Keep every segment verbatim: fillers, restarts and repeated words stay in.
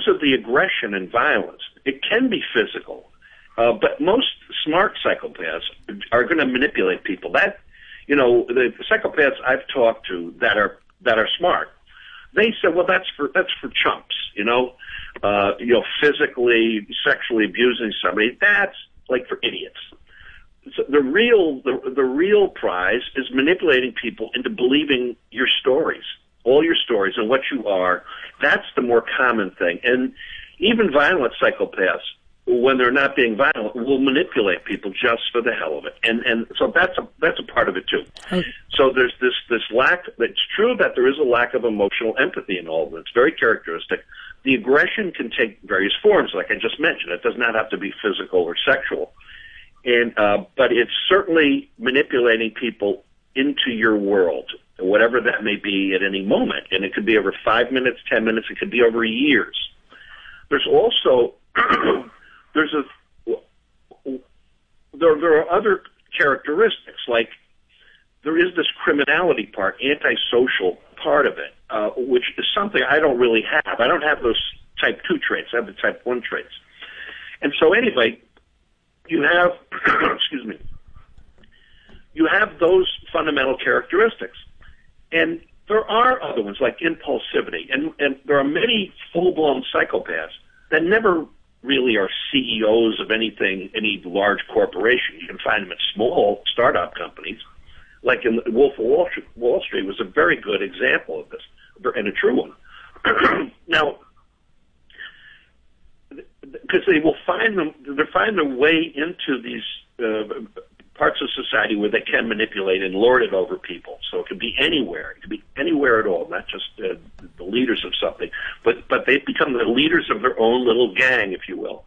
terms of the aggression and violence, it can be physical, uh, but most smart psychopaths are going to manipulate people. That, you know, the psychopaths I've talked to that are that are smart, they say, well, that's for that's for chumps, you know, uh, you know, physically, sexually abusing somebody. That's like for idiots. So the real the the real prize is manipulating people into believing your stories, all your stories, and what you are. That's the more common thing. And even violent psychopaths, when they're not being violent, will manipulate people just for the hell of it. And and so that's a that's a part of it too. Okay. So there's this this lack. It's true that there is a lack of emotional empathy in all of it. It's very characteristic. The aggression can take various forms, like I just mentioned. It does not have to be physical or sexual. And uh, but it's certainly manipulating people into your world, whatever that may be at any moment. And it could be over five minutes, ten minutes. It could be over years. There's also there's a there there are other characteristics, like there is this criminality part, antisocial part of it, uh, which is something I don't really have. I don't have those type two traits. I have the type one traits. And so anyway, you have, excuse me, you have those fundamental characteristics. And there are other ones like impulsivity. And, and there are many full-blown psychopaths that never really are C E Os of anything, any large corporation. You can find them at small startup companies. Like in Wolf of Wall Street, Wall Street was a very good example of this, and a true one. Now, because they will find them, they find their way into these uh, parts of society where they can manipulate and lord it over people. So it could be anywhere. It could be anywhere at all, not just uh, the leaders of something, but but they become the leaders of their own little gang, if you will.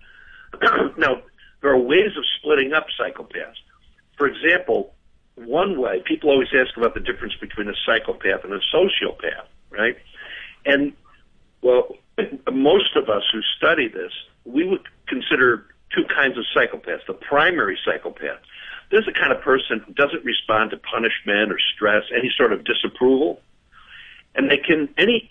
Now, there are ways of splitting up psychopaths. For example, one way, people always ask about the difference between a psychopath and a sociopath, right? And, well, most of us who study this, we would consider two kinds of psychopaths. The primary psychopath, this is the kind of person who doesn't respond to punishment or stress, any sort of disapproval, and they can, any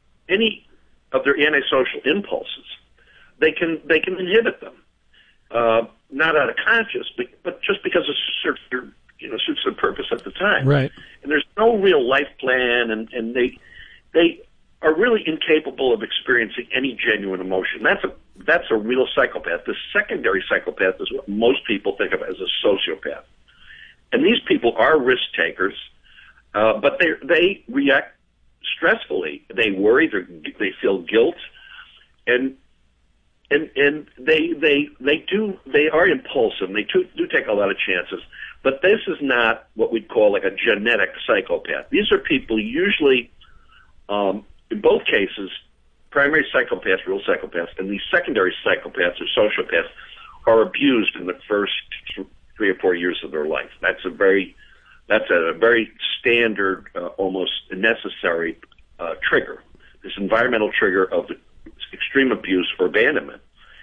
any of their antisocial impulses, they can they can inhibit them, uh, not out of conscious, but, but just because it suits their, you know, suits their purpose at the time. Right. And there's no real life plan, and, and they they are really incapable of experiencing any genuine emotion. That's a that's a real psychopath. The secondary psychopath is what most people think of as a sociopath. And these people are risk takers, uh, but they they react stressfully. They worry. They feel guilt, and and and they they they do they are impulsive. They do, do take a lot of chances. But this is not what we'd call like a genetic psychopath. These are people usually, um, in both cases, primary psychopaths, real psychopaths, and these secondary psychopaths or sociopaths are abused in the first three or four years of their life. That's a very, that's a very standard, uh, almost necessary uh, trigger. This environmental trigger of extreme abuse or abandonment.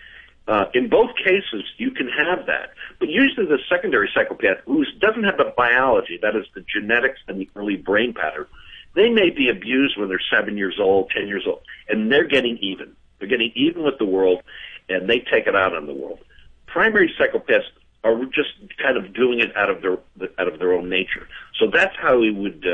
Uh, in both cases, you can have that. But usually the secondary psychopath, who doesn't have the biology, that is the genetics and the early brain pattern, they may be abused when they're seven years old, ten years old, and they're getting even. They're getting even with the world, and they take it out on the world. Primary psychopaths are just kind of doing it out of their out of their own nature. So that's how we would,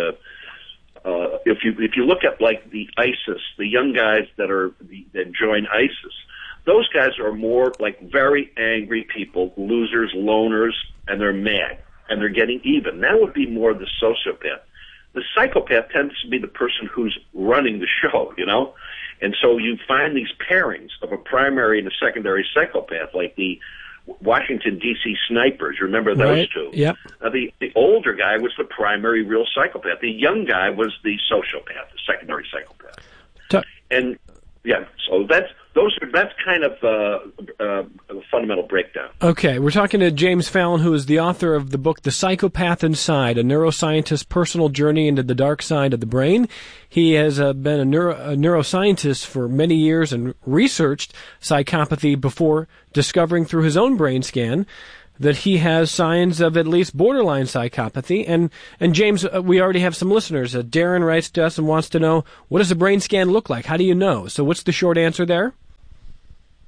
uh, uh, if you if you look at like the ISIS, the young guys that are the, that join ISIS, those guys are more like very angry people, losers, loners, and they're mad, and they're getting even. That would be more the sociopath. The psychopath tends to be the person who's running the show, you know? And so you find these pairings of a primary and a secondary psychopath, like the Washington, D C snipers. You remember those right. two? Yep. Uh, the, the older guy was the primary real psychopath. The young guy was the sociopath, the secondary psychopath. T- and, yeah, so that's those are that's kind of uh, uh, a fundamental breakdown. Okay, we're talking to James Fallon, who is the author of the book The Psychopath Inside, a neuroscientist's personal journey into the dark side of the brain. He has uh, been a, neuro, a neuroscientist for many years and researched psychopathy before discovering through his own brain scan that he has signs of at least borderline psychopathy. And, and James, uh, we already have some listeners. Uh, Darren writes to us and wants to know, what does a brain scan look like? How do you know? So what's the short answer there?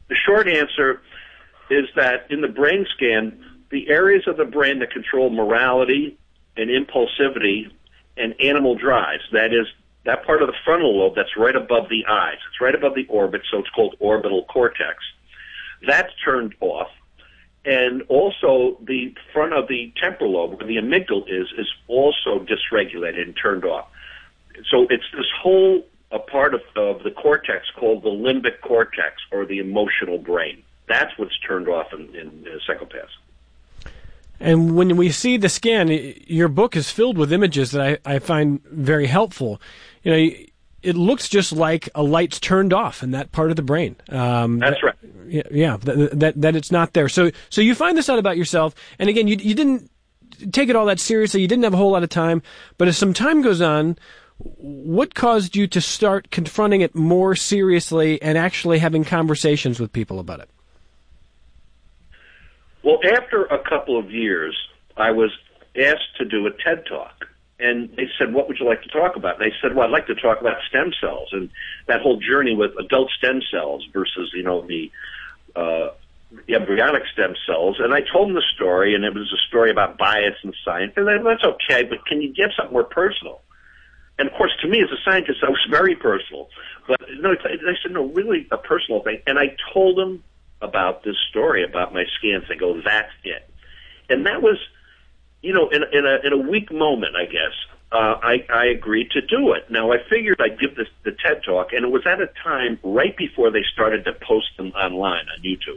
the short answer is that in the brain scan, the areas of the brain that control morality and impulsivity and animal drives, that is, that part of the frontal lobe that's right above the eyes, it's right above the orbit, so it's called orbital cortex. That's turned off. And also the front of the temporal lobe, where the amygdala is, is also dysregulated and turned off. So it's this whole a part of, of the cortex called the limbic cortex, or the emotional brain. That's what's turned off in, in uh, psychopaths. And when we see the scan, your book is filled with images that I, I find very helpful. You know, it looks just like a light's turned off in that part of the brain. Um, That's right. Yeah, yeah that, that that it's not there. So so you find this out about yourself, and again, you you didn't take it all that seriously. You didn't have a whole lot of time, but as some time goes on, what caused you to start confronting it more seriously and actually having conversations with people about it? Well, after a couple of years, I was asked to do a TED Talk. And they said, what would you like to talk about? And they said, well, I'd like to talk about stem cells and that whole journey with adult stem cells versus, you know, the, uh, the embryonic stem cells. And I told them the story, and it was a story about bias and science. And they said, that's okay, but can you give something more personal? And, of course, to me as a scientist, that was very personal. But no, they said, no, really a personal thing. And I told them about this story about my scans. They go, that's it. And that was, you know, in, in, a, in a weak moment, I guess, uh, I, I agreed to do it. Now, I figured I'd give this, the TED Talk, and it was at a time right before they started to post them online on YouTube.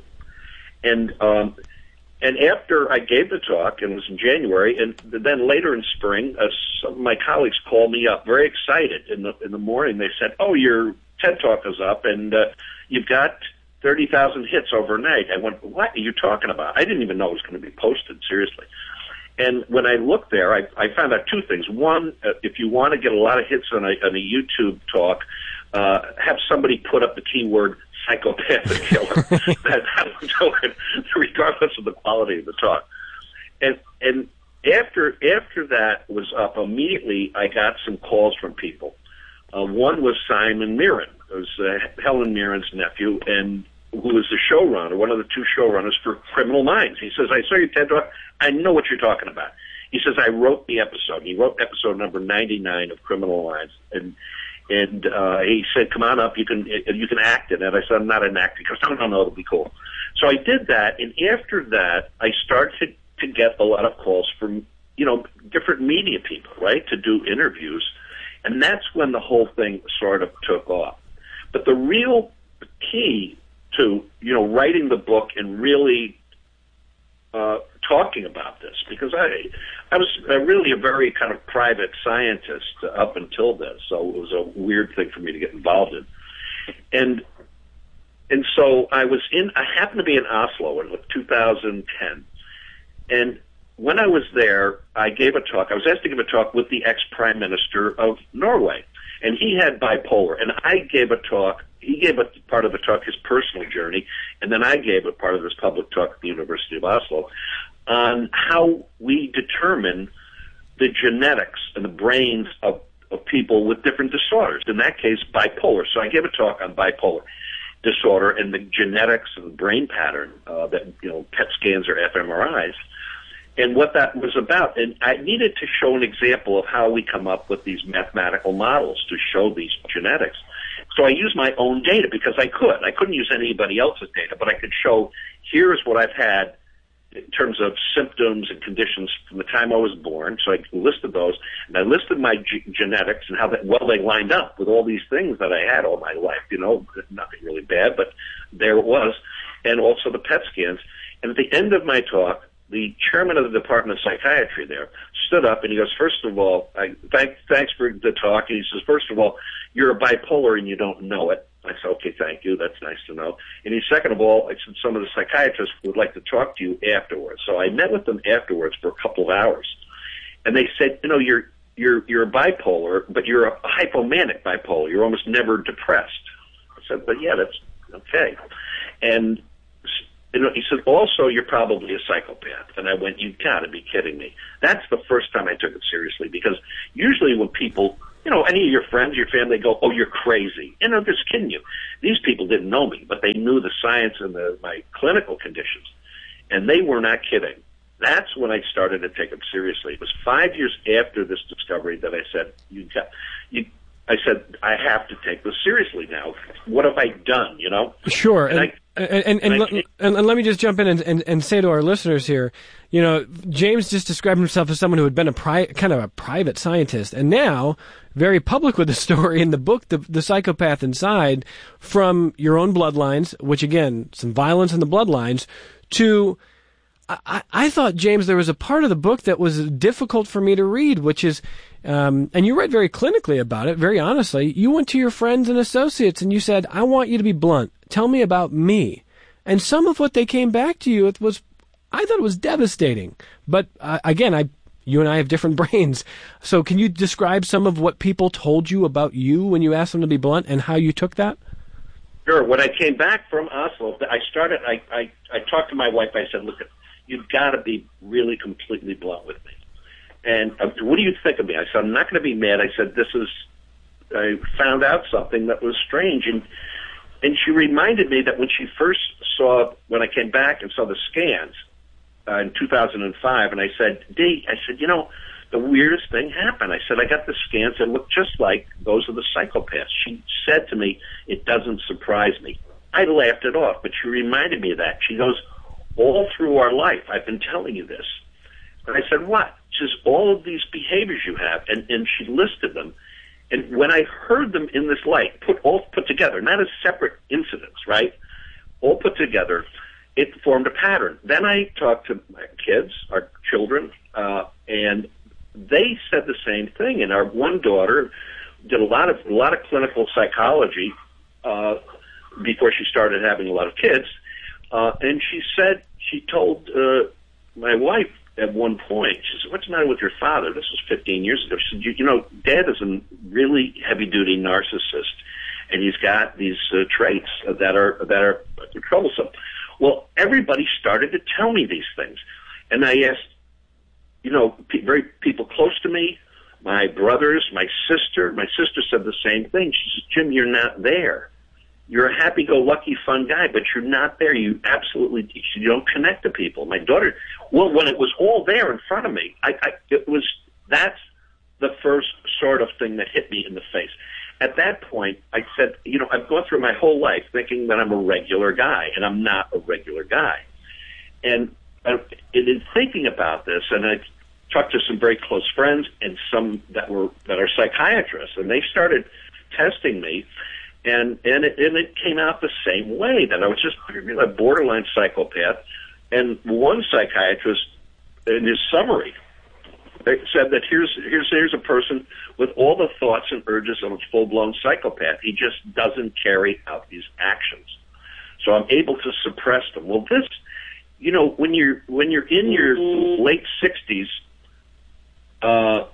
And um, and after I gave the talk, and it was in January, and then later in spring, uh, some of my colleagues called me up very excited. In the, in the morning, they said, oh, your TED Talk is up, and uh, you've got thirty thousand hits overnight. I went, what are you talking about? I didn't even know it was going to be posted, seriously. And when I looked there, I, I found out two things. One, uh, if you want to get a lot of hits on a, on a YouTube talk, uh, have somebody put up the keyword psychopathic killer. that, that will do it, regardless of the quality of the talk. And and after after that was up, immediately I got some calls from people. Uh, one was Simon Mirren. It was uh, Helen Mirren's nephew, and who was the showrunner, one of the two showrunners for Criminal Minds. He says, I saw your TED Talk. I know what you're talking about. He says, I wrote the episode. He wrote episode number ninety-nine of Criminal Minds. And and uh, he said, come on up. You can you can act in it. I said, I'm not an actor. He goes, no, no, no, it'll be cool. So I did that. And after that, I started to, to get a lot of calls from, you know, different media people, right, to do interviews. And that's when the whole thing sort of took off. But the real key to, you know, writing the book and really uh, talking about this, because I I was uh, really a very kind of private scientist up until this, so it was a weird thing for me to get involved in. And and so I was in, I happened to be in Oslo in like two thousand ten, and when I was there, I gave a talk. I was asked to give a talk with the ex-prime minister of Norway, and he had bipolar, and I gave a talk. He gave a part of the talk, his personal journey, and then I gave a part of this public talk at the University of Oslo on how we determine the genetics and the brains of, of people with different disorders, in that case, bipolar. So I gave a talk on bipolar disorder and the genetics and the brain pattern uh, that, you know, P E T scans or fMRIs, and what that was about. And I needed to show an example of how we come up with these mathematical models to show these genetics. So I used my own data because I could. I couldn't use anybody else's data, but I could show, here's what I've had in terms of symptoms and conditions from the time I was born. So I listed those, and I listed my g- genetics and how that, well they lined up with all these things that I had all my life. You know, nothing really bad, but there it was, and also the P E T scans. And at the end of my talk, the chairman of the Department of Psychiatry there stood up and he goes, first of all, I, thank, thanks for the talk. And he says, first of all, you're a bipolar and you don't know it. I said, okay, thank you. That's nice to know. And he, second of all, I said, some of the psychiatrists would like to talk to you afterwards. So I met with them afterwards for a couple of hours. And they said, you know, you're, you're, you're a bipolar, but you're a hypomanic bipolar. You're almost never depressed. I said, but yeah, that's okay. And you know, he said, also, you're probably a psychopath. And I went, you've got to be kidding me. That's the first time I took it seriously, because usually when people you know, any of your friends, your family go, oh, you're crazy. And I'm just kidding you. These people didn't know me, but they knew the science and the, my clinical conditions. And they were not kidding. That's when I started to take them seriously. It was five years after this discovery that I said, you got, you, I said, I have to take this seriously now. What have I done, you know? Sure. And, and, I, and, and, and, and, and, and let me just jump in and, and, and say to our listeners here, you know, James just described himself as someone who had been a pri- kind of a private scientist, and now very public with the story in the book, The, the Psychopath Inside, from your own bloodlines, which, again, some violence in the bloodlines, to... I, I thought, James, there was a part of the book that was difficult for me to read, which is, um, and you read very clinically about it, very honestly. You went to your friends and associates and you said, I want you to be blunt. Tell me about me. And some of what they came back to you with was, I thought it was devastating. But uh, again, I, you and I have different brains. So can you describe some of what people told you about you when you asked them to be blunt and how you took that? Sure. When I came back from Oslo, I started, I, I, I talked to my wife. I said, look, you've got to be really completely blunt with me. And uh, what do you think of me? I said, I'm not going to be mad. I said, this is, I found out something that was strange. And and she reminded me that when she first saw, when I came back and saw the scans uh, in two thousand five, and I said, Dee, I said, you know, the weirdest thing happened. I said, I got the scans that look just like those of the psychopaths. She said to me, it doesn't surprise me. I laughed it off, but she reminded me of that. She goes, all through our life, I've been telling you this. And I said, what? She says, all of these behaviors you have, and, and she listed them. And when I heard them in this light, put all put together, not as separate incidents, right? All put together, it formed a pattern. Then I talked to my kids, our children, uh, and they said the same thing. And our one daughter did a lot of a lot of clinical psychology uh, before she started having a lot of kids. Uh, and she said, she told uh, my wife at one point, she said, what's the matter with your father? This was fifteen years ago. She said, you, you know, Dad is a really heavy-duty narcissist, and he's got these uh, traits that are that are troublesome. Well, everybody started to tell me these things. And I asked, you know, pe- very people close to me, my brothers, my sister. My sister said the same thing. She said, Jim, you're not there. You're a happy-go-lucky, fun guy, but you're not there. You absolutely you don't connect to people. My daughter, well, when it was all there in front of me, I, I it was that's the first sort of thing that hit me in the face. At that point, I said, you know, I've gone through my whole life thinking that I'm a regular guy, and I'm not a regular guy. And uh, in thinking about this, and I talked to some very close friends and some that were that are psychiatrists, and they started testing me. And and it, and it came out the same way, that I was just a borderline psychopath. And one psychiatrist, in his summary, said that here's here's here's a person with all the thoughts and urges of a full-blown psychopath. He just doesn't carry out these actions. So I'm able to suppress them. Well, this, you know, when you're when you're in your late sixties, uh.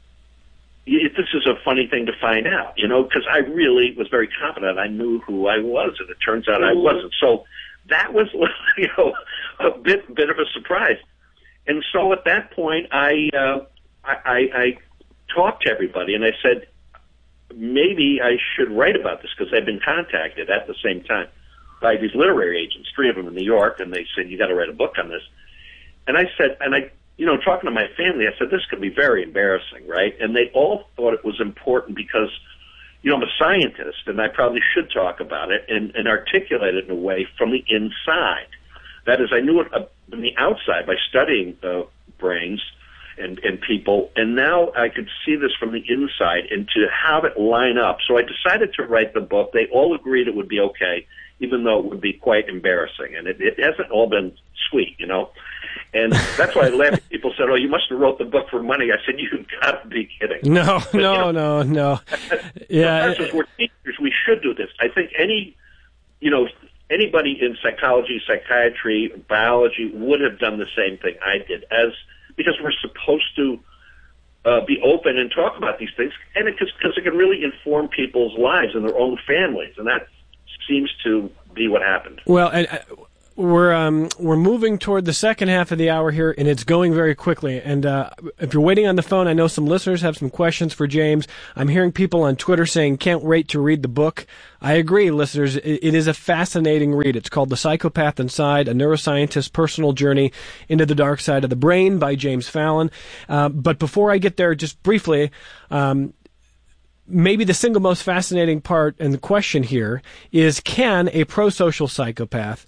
It, this is a funny thing to find out, you know, because I really was very confident. I knew who I was, and it turns out I wasn't. So that was, you know, a bit bit of a surprise. And so at that point, I uh, I, I, I talked to everybody, and I said, maybe I should write about this, because I've been contacted at the same time by these literary agents, three of them in New York, and they said, you got to write a book on this. And I said, and I. You know, talking to my family, I said, this could be very embarrassing, right? And they all thought it was important because, you know, I'm a scientist, and I probably should talk about it and, and articulate it in a way from the inside. That is, I knew it uh, from the outside by studying uh, brains and, and people, and now I could see this from the inside and to have it line up. So I decided to write the book. They all agreed it would be okay, even though it would be quite embarrassing. And it, it hasn't all been sweet, you know? And that's why I laughed. People said, oh, you must have wrote the book for money. I said, you've got to be kidding. No, but, no, you know, no, no. Yeah. Professors, we're teachers. We should do this. I think any, you know, anybody in psychology, psychiatry, biology would have done the same thing I did, as because we're supposed to uh, be open and talk about these things, and because it, it can really inform people's lives and their own families, and that seems to be what happened. Well, and uh, we're um, we're moving toward the second half of the hour here, and it's going very quickly. And uh, if you're waiting on the phone, I know some listeners have some questions for James. I'm hearing people on Twitter saying, can't wait to read the book. I agree, listeners. It, it is a fascinating read. It's called The Psychopath Inside, A Neuroscientist's Personal Journey into the Dark Side of the Brain by James Fallon. Uh, but before I get there, just briefly, um, maybe the single most fascinating part and the question here is, can a prosocial psychopath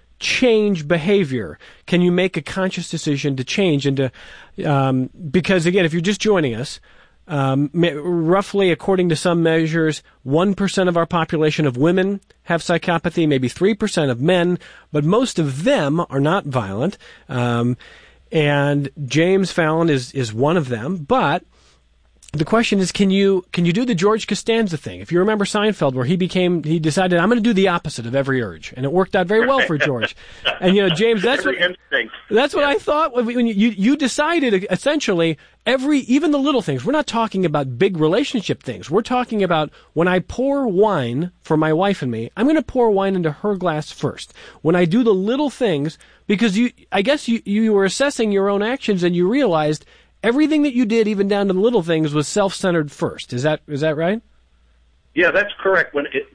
change behavior? Can you make a conscious decision to change and to, um, because again, if you're just joining us, um, roughly according to some measures, one percent of our population of women have psychopathy, maybe three percent of men, but most of them are not violent. Um, and James Fallon is, is one of them, but the question is, can you can you do the George Costanza thing? If you remember Seinfeld, where he became he decided, I'm going to do the opposite of every urge, and it worked out very well for George. And you know, James, that's what that's what I thought when you you decided essentially every even the little things. We're not talking about big relationship things. We're talking about when I pour wine for my wife and me, I'm going to pour wine into her glass first. When I do the little things, because you, I guess you you were assessing your own actions and you realized everything that you did, even down to the little things, was self-centered first. Is that is that right? Yeah, that's correct. When it,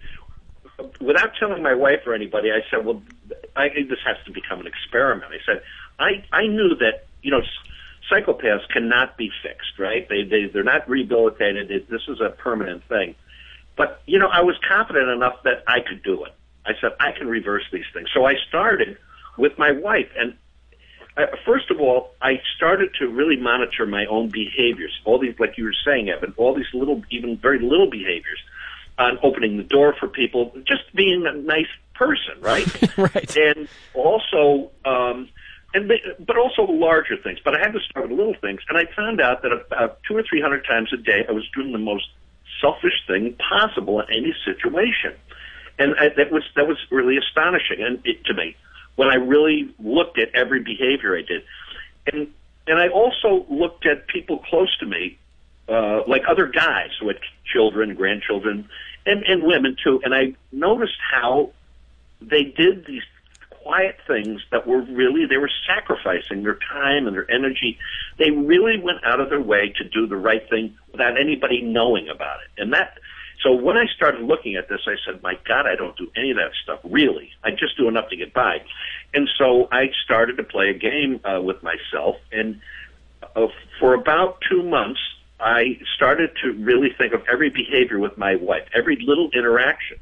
without telling my wife or anybody, I said, "Well, I, this has to become an experiment." I said, "I I knew that you know psychopaths cannot be fixed, right? They they they're not rehabilitated. It, this is a permanent thing." But you know, I was confident enough that I could do it. I said, "I can reverse these things." So I started with my wife, and Uh, first of all, I started to really monitor my own behaviors. All these, like you were saying, Evan, all these little, even very little behaviors on opening the door for people, just being a nice person, right? Right. And also, um, and but also larger things. But I had to start with little things, and I found out that about two or three hundred times a day, I was doing the most selfish thing possible in any situation, and I, that was that was really astonishing, and it, to me. When I really looked at every behavior I did. And and I also looked at people close to me, uh, like other guys who had children, grandchildren, and, and women too, and I noticed how they did these quiet things that were really, they were sacrificing their time and their energy. They really went out of their way to do the right thing without anybody knowing about it. And that... So when I started looking at this, I said, my God, I don't do any of that stuff, really. I just do enough to get by. And so I started to play a game uh, with myself, and uh, for about two months, I started to really think of every behavior with my wife, every little interaction.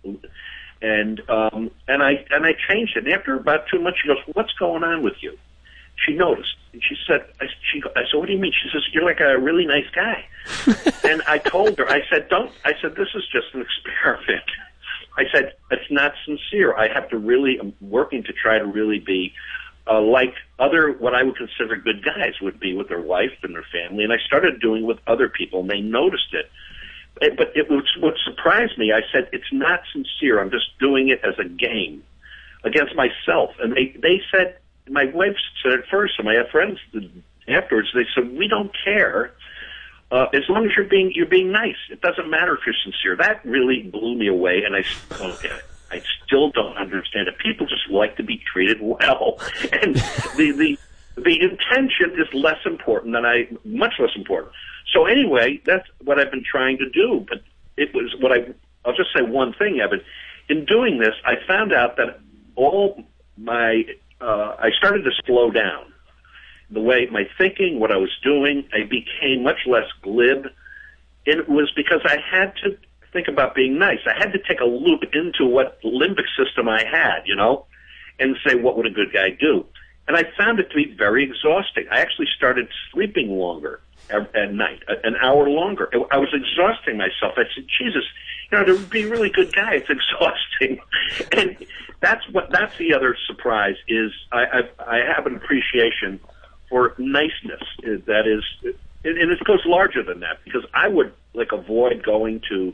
And um, and I and I changed it. And after about two months, she goes, what's going on with you? She noticed. And she said, I, she, I said, what do you mean? She says, you're like a really nice guy. And I told her, I said, don't, I said, this is just an experiment. I said, it's not sincere. I have to really, I'm working to try to really be uh, like other, what I would consider good guys would be with their wife and their family. And I started doing it with other people, and they noticed it. But it was, what surprised me, I said, it's not sincere. I'm just doing it as a game against myself. And they, they said, my wife said at first, and my friends afterwards, they said, we don't care. Uh, as long as you're being you're being nice, it doesn't matter if you're sincere. That really blew me away, and I, okay, I still don't understand it. People just like to be treated well, and the the the intention is less important than I, much less important. So anyway, that's what I've been trying to do. But it was what I. I'll just say one thing, Evan. In doing this, I found out that all my uh, I started to slow down. The way my thinking, what I was doing, I became much less glib. And it was because I had to think about being nice. I had to take a look into what limbic system I had, you know, and say, what would a good guy do? And I found it to be very exhausting. I actually started sleeping longer at night, an hour longer. I was exhausting myself. I said, Jesus, you know, to be a really good guy, it's exhausting. And that's what, that's the other surprise is I, I, I have an appreciation for niceness. That is, and it goes larger than that, because I would like avoid going to,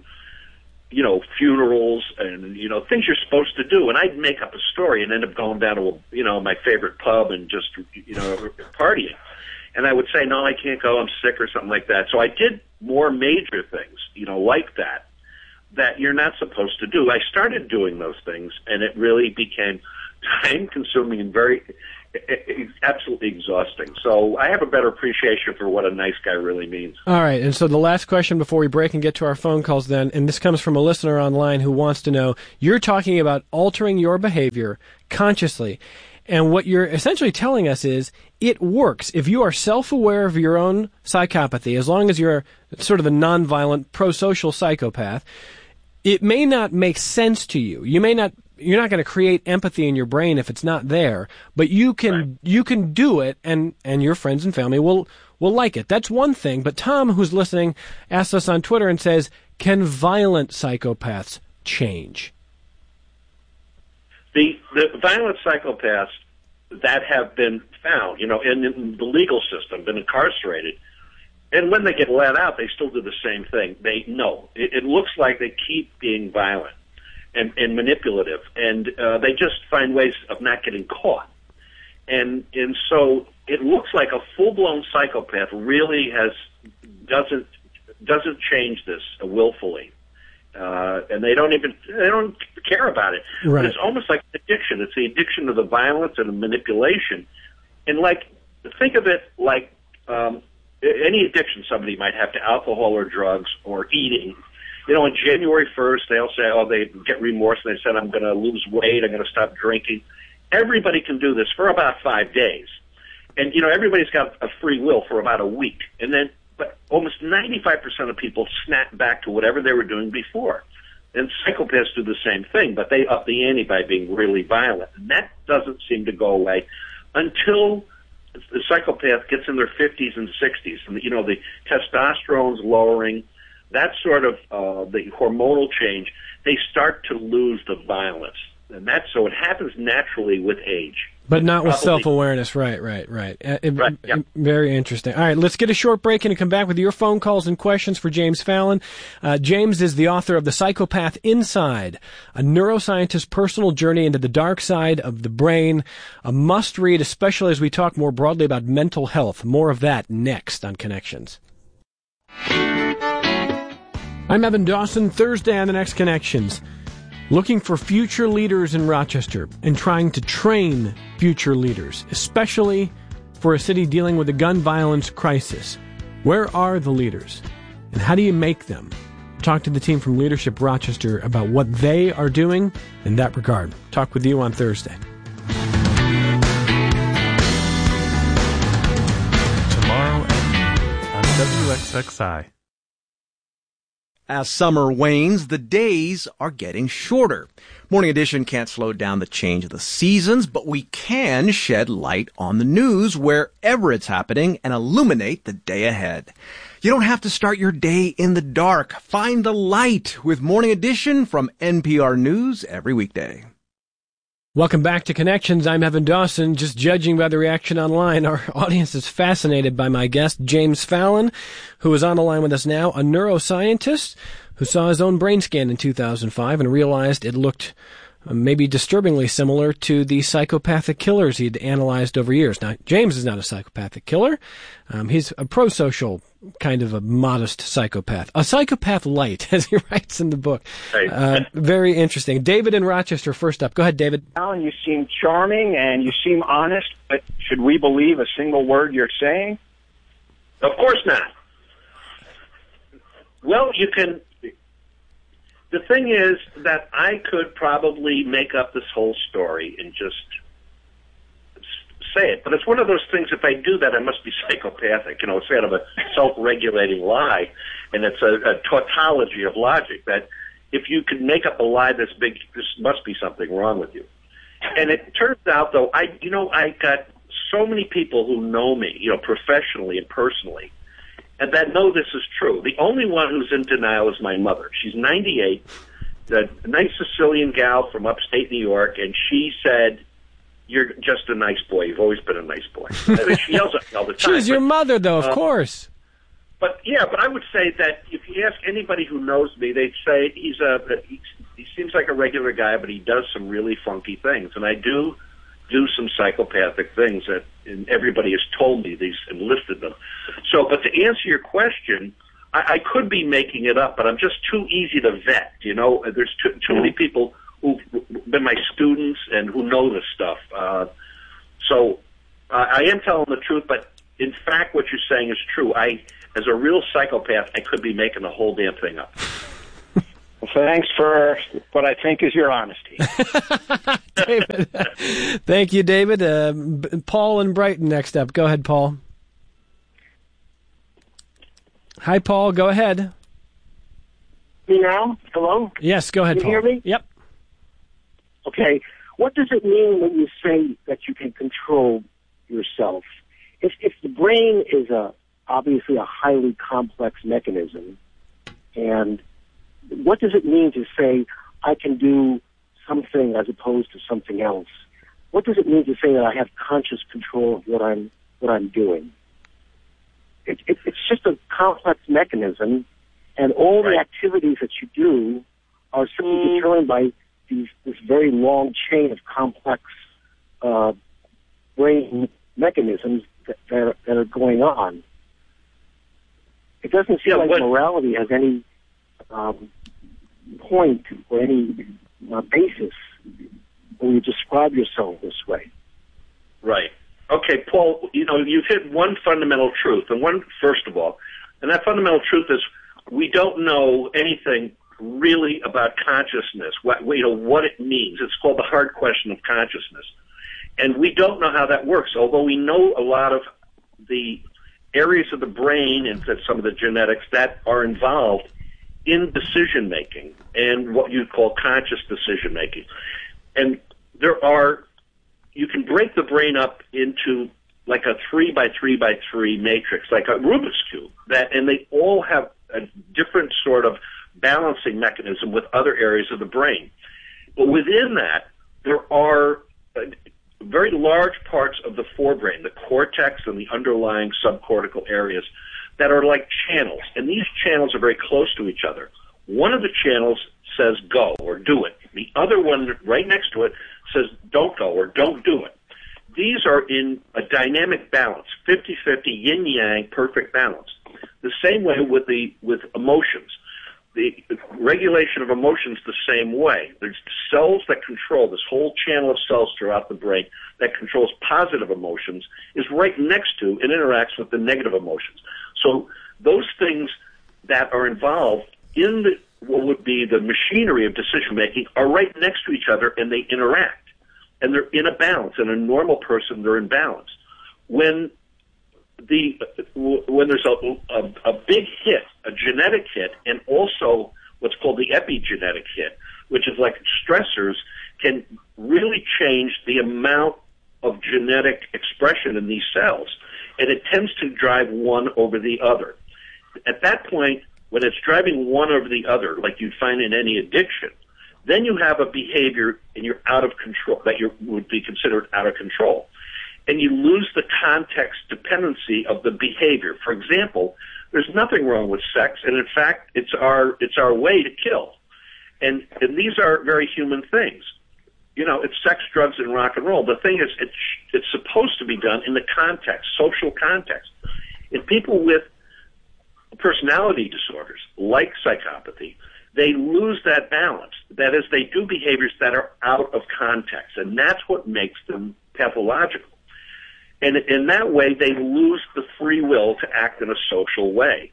you know, funerals and, you know, things you're supposed to do. And I'd make up a story and end up going down to, a, you know, my favorite pub and just, you know, partying. And I would say, no, I can't go, I'm sick or something like that. So I did more major things, you know, like that, that you're not supposed to do. I started doing those things, and it really became time-consuming and very it's absolutely exhausting. So I have a better appreciation for what a nice guy really means. All right, and so the last question before we break and get to our phone calls then, and this comes from a listener online who wants to know, you're talking about altering your behavior consciously, and what you're essentially telling us is it works. If you are self-aware of your own psychopathy, as long as you're sort of a nonviolent, pro-social psychopath, it may not make sense to you. You may not You're not going to create empathy in your brain if it's not there, but you can right. you can do it, and, and your friends and family will, will like it. That's one thing. But Tom, who's listening, asks us on Twitter and says, can violent psychopaths change? The the violent psychopaths that have been found, you know, in, in the legal system, been incarcerated, and when they get let out, they still do the same thing. They know. It, it looks like they keep being violent and, and manipulative, and uh, they just find ways of not getting caught. And and so it looks like a full-blown psychopath really has doesn't doesn't change this willfully. Uh, and they don't even they don't care about it. Right. It's almost like an addiction. It's the addiction to the violence and the manipulation. And like, think of it like um, any addiction somebody might have to alcohol or drugs or eating. You know, on January first, they'll say, oh, they get remorse and they said, I'm going to lose weight, I'm going to stop drinking. Everybody can do this for about five days. And, you know, everybody's got a free will for about a week. And then But almost ninety-five percent of people snap back to whatever they were doing before. And psychopaths do the same thing, but they up the ante by being really violent. And that doesn't seem to go away until the psychopath gets in their fifties and sixties. And, you know, the testosterone's lowering, that sort of uh, the hormonal change, they start to lose the violence. And that's so it happens naturally with age. But not with Probably. self-awareness. Right, right, right. Uh, it, Right, yeah. Very interesting. All right, let's get a short break and come back with your phone calls and questions for James Fallon. Uh, James is the author of The Psychopath Inside, a neuroscientist's personal journey into the dark side of the brain. A must-read, especially as we talk more broadly about mental health. More of that next on Connections. I'm Evan Dawson. Thursday on The Next Connections. Looking for future leaders in Rochester and trying to train future leaders, especially for a city dealing with a gun violence crisis. Where are the leaders, and how do you make them? Talk to the team from Leadership Rochester about what they are doing in that regard. Talk with you on Thursday. Tomorrow at noon on W X X I. As summer wanes, the days are getting shorter. Morning Edition can't slow down the change of the seasons, but we can shed light on the news wherever it's happening and illuminate the day ahead. You don't have to start your day in the dark. Find the light with Morning Edition from N P R News every weekday. Welcome back to Connections. I'm Evan Dawson. Just judging by the reaction online, our audience is fascinated by my guest, James Fallon, who is on the line with us now, a neuroscientist who saw his own brain scan in two thousand five and realized it looked uh, maybe disturbingly similar to the psychopathic killers he'd analyzed over years. Now, James is not a psychopathic killer. Um, he's a pro-social kind of a modest psychopath. A psychopath light, as he writes in the book. Right. Uh, very interesting. David in Rochester, first up. Go ahead, David. Alan, you seem charming and you seem honest, but should we believe a single word you're saying? Of course not. Well, you can... The thing is that I could probably make up this whole story and just say it. But it's one of those things, if I do that, I must be psychopathic. You know, it's kind of a self-regulating lie, and it's a, a tautology of logic that if you can make up a lie this big, there must be something wrong with you. And it turns out, though, I, you know, I got so many people who know me, you know, professionally and personally, and that know this is true. The only one who's in denial is my mother. She's ninety-eight, a nice Sicilian gal from upstate New York, and she said, "You're just a nice boy. You've always been a nice boy." I mean, she yells at me all the time. She's your but, mother, though, of uh, course. But yeah, but I would say that if you ask anybody who knows me, they'd say he's a he, he seems like a regular guy, but he does some really funky things, and I do do some psychopathic things that and everybody has told me these and listed them. So, but to answer your question, I, I could be making it up, but I'm just too easy to vet. You know, there's too, too many people who've been my students and who know this stuff. Uh, so uh, I am telling the truth, but in fact, what you're saying is true. I, as a real psychopath, I could be making the whole damn thing up. Well, thanks for what I think is your honesty. David. Thank you, David. Uh, Paul in Brighton next up. Go ahead, Paul. Hi, Paul. Go ahead. Me now? Hello? Yes, go ahead, Can you Paul. hear me? Yep. Okay. What does it mean when you say that you can control yourself? If, if the brain is a obviously a highly complex mechanism, and what does it mean to say I can do something as opposed to something else? What does it mean to say that I have conscious control of what I'm what I'm doing? It, it, it's just a complex mechanism, and all right. the activities that you do are simply determined by these, this very long chain of complex uh, brain mechanisms that, that, are, that are going on. It doesn't seem Yeah, like what, morality has any um, point or any uh, basis when you describe yourself this way. Right. Okay, Paul, you know, you've hit one fundamental truth, and one, first of all, and that fundamental truth is we don't know anything really about consciousness, what, you know, what it means. It's called the hard question of consciousness. And we don't know how that works, although we know a lot of the areas of the brain and some of the genetics that are involved in decision-making and what you call conscious decision-making. And there are, you can break the brain up into like a three by three by three matrix, like a Rubik's Cube, that, and they all have a different sort of balancing mechanism with other areas of the brain. But within that, there are very large parts of the forebrain, the cortex and the underlying subcortical areas, that are like channels. And these channels are very close to each other. One of the channels says go or do it. The other one right next to it says don't go or don't do it. These are in a dynamic balance, fifty-fifty, yin-yang, perfect balance. The same way with the with emotions. The regulation of emotions the same way. There's cells that control this whole channel of cells throughout the brain that controls positive emotions is right next to and interacts with the negative emotions. So those things that are involved in the, what would be the machinery of decision making are right next to each other, and they interact. And they're in a balance. In a normal person, they're in balance. When the when there's a, a, a big hit, a genetic hit, and also what's called the epigenetic hit, which is like stressors, can really change the amount of genetic expression in these cells. And it tends to drive one over the other. At that point, when it's driving one over the other, like you'd find in any addiction, then you have a behavior and you're out of control, that you would be considered out of control. And you lose the context dependency of the behavior. For example, there's nothing wrong with sex, and in fact, it's our it's our way to kill. And and these are very human things. You know, it's sex, drugs, and rock and roll. The thing is, it's it's supposed to be done in the context, social context. In people with personality disorders, like psychopathy, they lose that balance. That is, they do behaviors that are out of context, and that's what makes them pathological. And in that way, they lose the free will to act in a social way.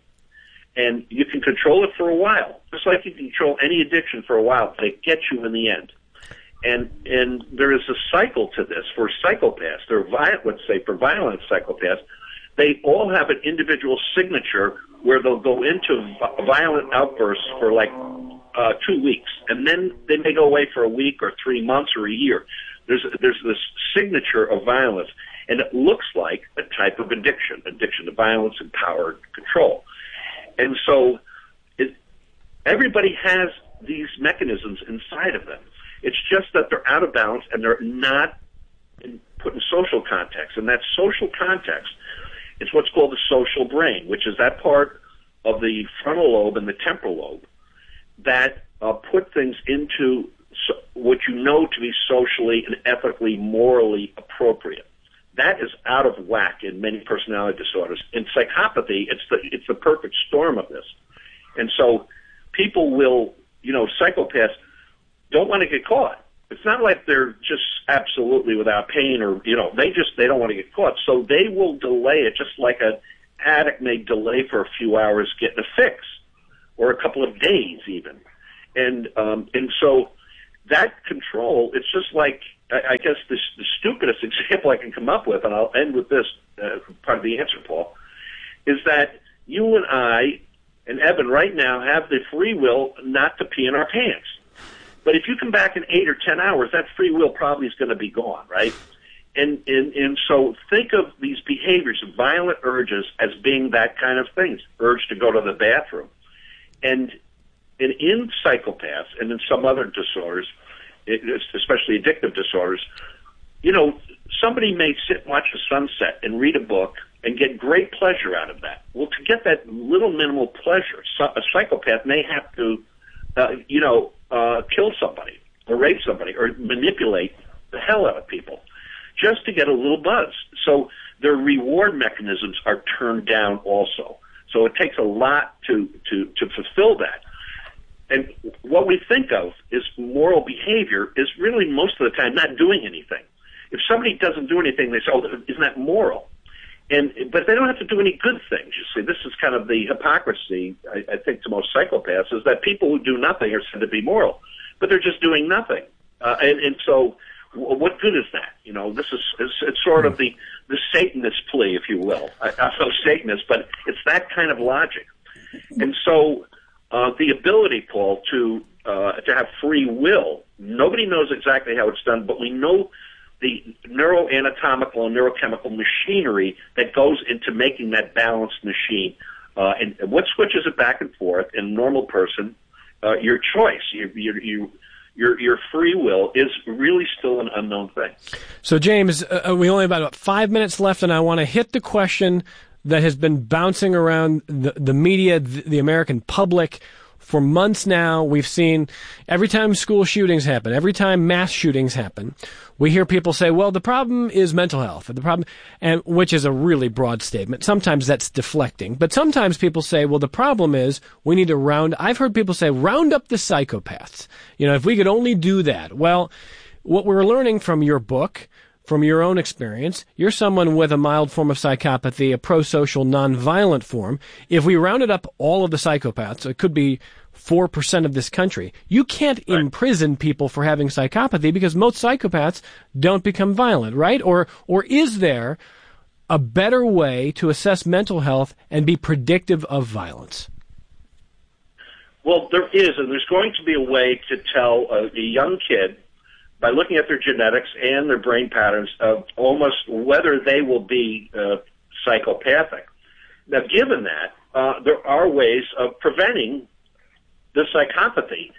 And you can control it for a while, just like you can control any addiction for a while, but it gets you in the end. And and there is a cycle to this for psychopaths. They're violent, let's say for violent psychopaths, they all have an individual signature where they'll go into violent outbursts for like uh, two weeks, and then they may go away for a week or three months or a year. There's there's this signature of violence, and it looks like a type of addiction, addiction to violence and power and control. And so it, everybody has these mechanisms inside of them. It's just that they're out of balance and they're not in, put in social context. And that social context is what's called the social brain, which is that part of the frontal lobe and the temporal lobe that uh, put things into so, what you know to be socially and ethically, morally appropriate. That is out of whack in many personality disorders. In psychopathy, it's the it's the perfect storm of this. And so people will, you know, psychopaths don't want to get caught. It's not like they're just absolutely without pain or, you know, they just, they don't want to get caught. So they will delay it just like an addict may delay for a few hours getting a fix or a couple of days even. And, um, and so that control, it's just like, I, I guess this, the stupidest example I can come up with, and I'll end with this, uh, part of the answer, Paul, is that you and I and Evan right now have the free will not to pee in our pants. But if you come back in eight or ten hours, that free will probably is going to be gone, right? And, and and so think of these behaviors, violent urges, as being that kind of thing, urge to go to the bathroom. And, and in psychopaths and in some other disorders, especially addictive disorders, you know, somebody may sit and watch the sunset and read a book and get great pleasure out of that. Well, to get that little minimal pleasure, a psychopath may have to, uh, you know, uh, kill somebody or rape somebody or manipulate the hell out of people just to get a little buzz. So their reward mechanisms are turned down also. So it takes a lot to, to, to fulfill that. And what we think of is moral behavior is really most of the time not doing anything. If somebody doesn't do anything, they say, oh, isn't that moral? And but they don't have to do any good things. You see, this is kind of the hypocrisy, I, I think, to most psychopaths, is that people who do nothing are said to be moral, but they're just doing nothing. Uh, and, and so, w- what good is that? You know, this is it's, it's sort of the the Satanist plea, if you will. I, I'm no Satanist, but it's that kind of logic. And so, uh, the ability, Paul, to uh, to have free will. Nobody knows exactly how it's done, but we know the neuroanatomical and neurochemical machinery that goes into making that balanced machine. Uh, and, and what switches it back and forth in a normal person, uh, your choice, your, your, your, your, your free will is really still an unknown thing. So, James, uh, we only have about five minutes left, and I want to hit the question that has been bouncing around the, the media, the, the American public. For months now, we've seen every time school shootings happen, every time mass shootings happen, we hear people say, well, the problem is mental health, the problem, and which is a really broad statement. Sometimes that's deflecting, but sometimes people say, well, the problem is we need to round, I've heard people say, round up the psychopaths. You know, if we could only do that. Well, what we're learning from your book, from your own experience, you're someone with a mild form of psychopathy, a prosocial, nonviolent form. If we rounded up all of the psychopaths, it could be four percent of this country. You can't right. imprison people for having psychopathy because most psychopaths don't become violent, right? Or, or is there a better way to assess mental health and be predictive of violence? Well, there is, and there's going to be a way to tell a, a young kid by looking at their genetics and their brain patterns of almost whether they will be uh, psychopathic. Now, given that, uh, there are ways of preventing the psychopathy,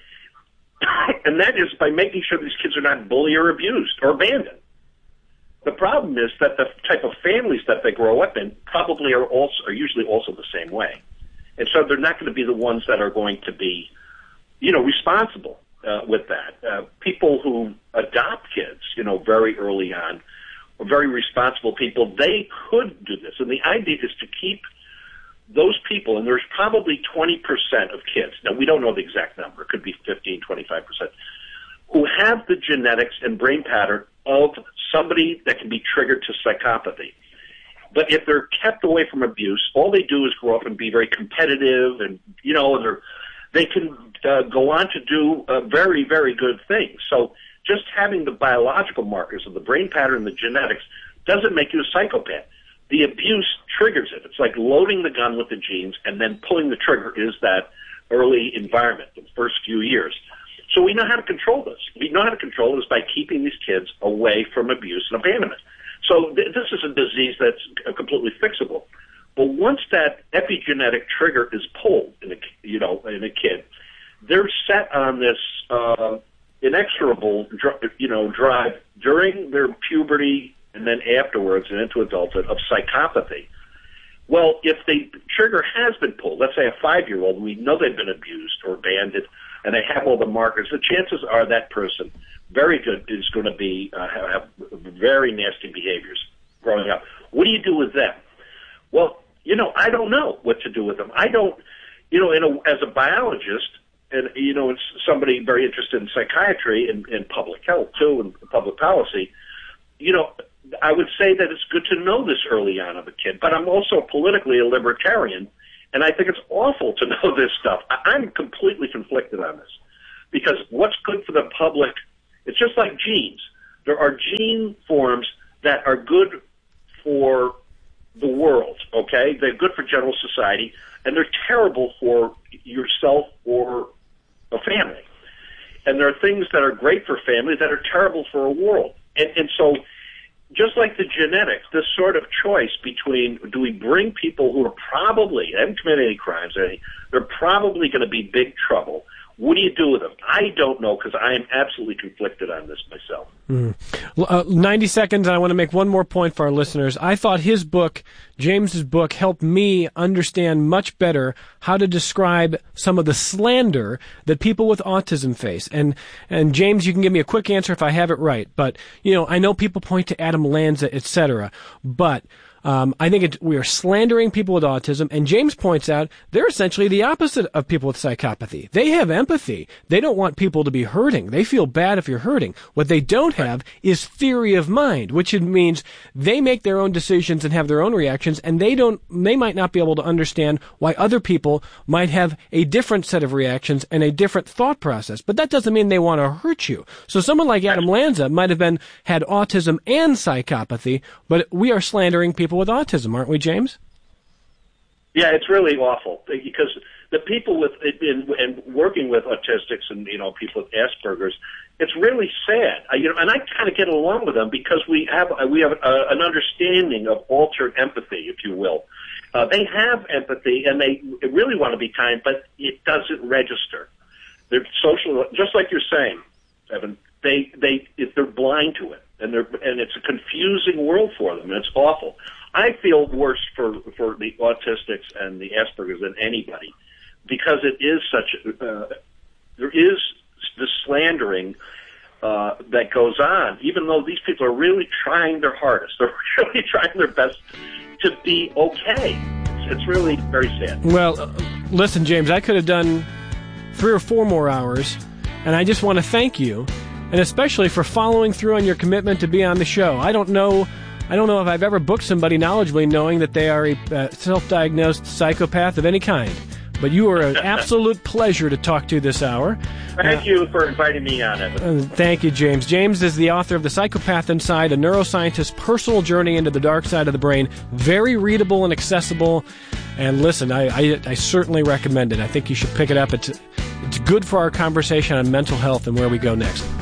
and that is by making sure these kids are not bullied or abused or abandoned. The problem is that the type of families that they grow up in probably are also are usually also the same way, and so they're not going to be the ones that are going to be, you know, responsible uh, with that. Uh, people who adopt kids, you know, very early on, are very responsible people. They could do this, and the idea is to keep those people, and there's probably twenty percent of kids, now we don't know the exact number, it could be fifteen, twenty-five percent, who have the genetics and brain pattern of somebody that can be triggered to psychopathy. But if they're kept away from abuse, all they do is grow up and be very competitive, and, you know, and they're, they can uh, go on to do uh, very, very good things. So just having the biological markers of the brain pattern and the genetics doesn't make you a psychopath. The abuse triggers it. It's like loading the gun with the genes and then pulling the trigger is that early environment, the first few years. So we know how to control this. We know how to control this by keeping these kids away from abuse and abandonment. So th- this is a disease that's completely fixable. But once that epigenetic trigger is pulled in a, you know, in a kid, they're set on this uh, inexorable, you know, drive during their puberty and then afterwards and into adulthood of psychopathy. Well, if the trigger has been pulled, let's say a five-year-old, we know they've been abused or abandoned, and they have all the markers, the chances are that person, very good, is going to be uh, have very nasty behaviors growing up. What do you do with them? Well, you know, I don't know what to do with them. I don't, you know, in a, as a biologist, and you know, it's somebody very interested in psychiatry and, and public health too, and public policy. You know, I would say that it's good to know this early on of a kid, but I'm also politically a libertarian, and I think it's awful to know this stuff. I, I'm completely conflicted on this, because what's good for the public, it's just like genes. There are gene forms that are good for the world, okay? They're good for general society, and they're terrible for yourself or a family. And there are things that are great for families that are terrible for a world. And, and so, just like the genetics, this sort of choice between, do we bring people who are probably, haven't committed any crimes, they're probably going to be big trouble. What do you do with them? I don't know, because I am absolutely conflicted on this myself. Mm. Uh, ninety seconds, and I want to make one more point for our listeners. I thought his book, James's book, helped me understand much better how to describe some of the slander that people with autism face. And and James, you can give me a quick answer if I have it right. But, you know, I know people point to Adam Lanza, et cetera, but Um, I think it, we are slandering people with autism, and James points out they're essentially the opposite of people with psychopathy. They have empathy. They don't want people to be hurting. They feel bad if you're hurting. What they don't have is theory of mind, which means they make their own decisions and have their own reactions, and they don't. They might not be able to understand why other people might have a different set of reactions and a different thought process. But that doesn't mean they want to hurt you. So someone like Adam Lanza might have been had autism and psychopathy, but we are slandering people with autism, aren't we, James? Yeah, it's really awful, because the people with in, in working with autistics and, you know, people with Asperger's, it's really sad. I, you know, and I kind of get along with them because we have we have a, an understanding of altered empathy, if you will. Uh, they have empathy and they really want to be kind, but it doesn't register. They're social, just like you're saying, Evan. They they if they're blind to it, and they're and it's a confusing world for them, and it's awful. I feel worse for for the autistics and the Asperger's than anybody, because it is such uh, there is the slandering uh, that goes on, even though these people are really trying their hardest. They're really trying their best to be okay. It's, it's really very sad. Well, uh, listen, James, I could have done three or four more hours, and I just want to thank you. And especially for following through on your commitment to be on the show. I don't know, I don't know if I've ever booked somebody knowledgeably knowing that they are a uh, self-diagnosed psychopath of any kind. But you are an absolute pleasure to talk to this hour. Thank uh, you for inviting me on, Evan. Uh, thank you, James. James is the author of The Psychopath Inside, a neuroscientist's personal journey into the dark side of the brain. Very readable and accessible. And listen, I, I, I certainly recommend it. I think you should pick it up. It's, it's good for our conversation on mental health and where we go next.